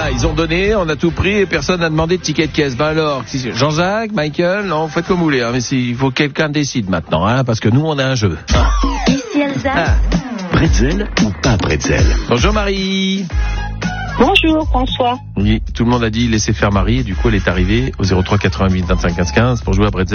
voilà, ils ont donné, on a tout pris et personne n'a demandé de ticket de caisse. Ben alors, Jean-Jacques, Michael, non, faites comme vous voulez, hein, mais il faut que quelqu'un décide maintenant, hein, parce que nous, on a un jeu. Ici Elsa. Bretzel ou pas bretzel? Bonjour Marie. Bonjour, François. Oui, tout le monde a dit laissez faire Marie, et du coup, elle est arrivée au 03 88 25 15 15 pour jouer à Bretzel.